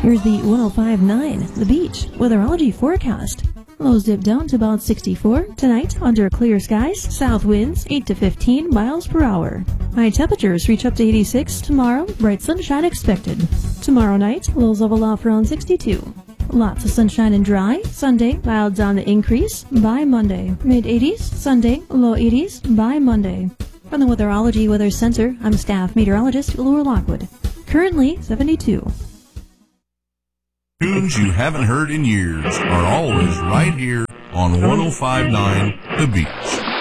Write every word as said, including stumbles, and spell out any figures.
Here's the one oh five point nine, The Beach, weatherology forecast. Lows dip down to about sixty-four. Tonight, under clear skies, south winds eight to fifteen miles per hour. High temperatures reach up to eighty-six. Tomorrow, bright sunshine expected. Tomorrow night, lows level off around sixty-two. Lots of sunshine and dry. Sunday, clouds on the increase by Monday. mid eighties. Sunday, low eighties by Monday. From the Weatherology Weather Center, I'm staff meteorologist Laura Lockwood. Currently seventy-two. Tunes you haven't heard in years are always right here on one oh five point nine The Beach.